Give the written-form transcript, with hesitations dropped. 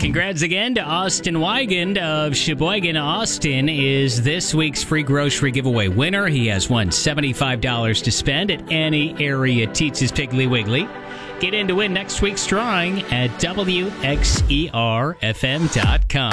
Congrats again to Austin Weigand of Sheboygan. Austin is this week's free grocery giveaway winner. He has won $75 to spend at any area Teats' Piggly Wiggly. Get in to win next week's drawing at WXERFM.com.